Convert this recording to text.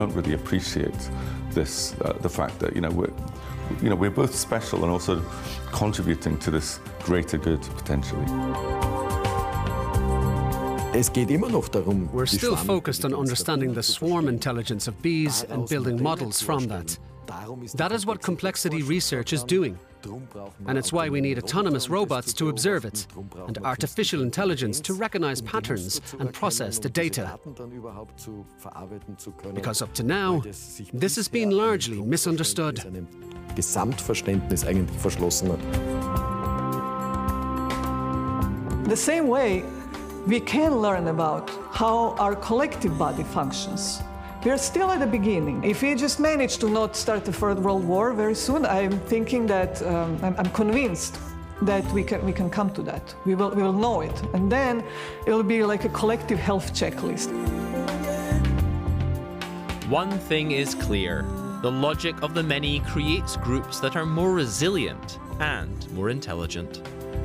don't really appreciate this, the fact that we're both special and also contributing to this greater good potentially. We're still focused on understanding the swarm intelligence of bees and building models from that. That is what complexity research is doing. And it's why we need autonomous robots to observe it, and artificial intelligence to recognize patterns and process the data. Because up to now, this has been largely misunderstood. The same way, we can learn about how our collective body functions. We're still at the beginning. If we just manage to not start a third world war very soon, I'm thinking that, I'm convinced that we can come to that. We will know it. And then it'll be like a collective health checklist. One thing is clear. The logic of the many creates groups that are more resilient and more intelligent.